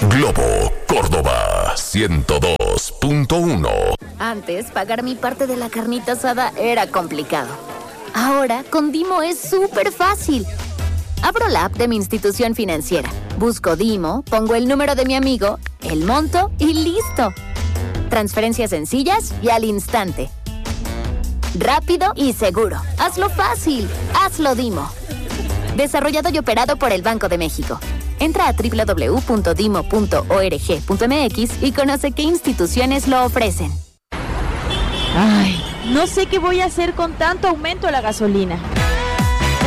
Globo, Córdoba, 102.1. Antes, pagar mi parte de la carnita asada era complicado. Ahora, con Dimo es súper fácil. Abro la app de mi institución financiera, busco Dimo, pongo el número de mi amigo, el monto y ¡listo! Transferencias sencillas y al instante. Rápido y seguro. Hazlo fácil. Hazlo Dimo. Desarrollado y operado por el Banco de México. Entra a www.dimo.org.mx y conoce qué instituciones lo ofrecen. Ay, no sé qué voy a hacer con tanto aumento a la gasolina.